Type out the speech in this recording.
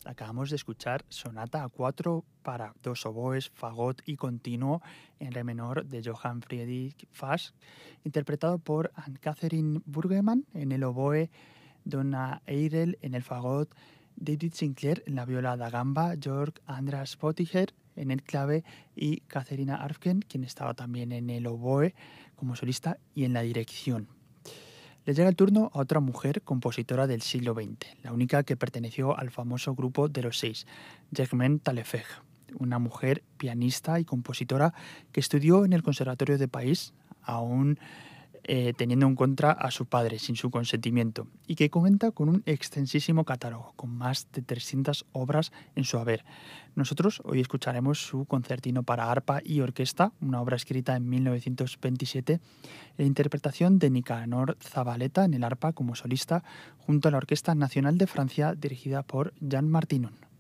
Acabamos de escuchar Sonata a cuatro para dos oboes, fagot y continuo en re menor de Johann Friedrich Fasch, interpretado por Anne-Catherine Burgemann en el oboe, Donna Eirel en el fagot, David Sinclair en la viola da gamba, Georg Andras Pottinger en el clave y Katharina Arfken, quien estaba también en el oboe como solista y en la dirección. Le llega el turno a otra mujer compositora del siglo XX, la única que perteneció al famoso grupo de los seis, Germaine Taillefer, una mujer pianista y compositora que estudió en el Conservatorio de París, aún teniendo en contra a su padre sin su consentimiento, y que cuenta con un extensísimo catálogo, con más de 300 obras en su haber. Nosotros hoy escucharemos su concertino para arpa y orquesta, una obra escrita en 1927, la interpretación de Nicanor Zabaleta en el arpa como solista, junto a la Orquesta Nacional de Francia dirigida por Jean Martinon.